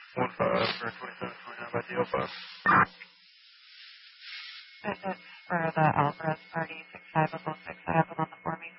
1-5 for 2729 by DL5. And it's for the Alvarez party, 6506. I have them on the for me.